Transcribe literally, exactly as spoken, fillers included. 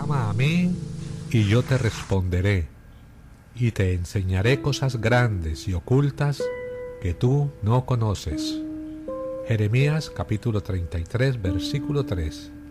Clama a mí y yo te responderé, y te enseñaré cosas grandes y ocultas que tú no conoces. Jeremías capítulo treinta y tres, versículo tres.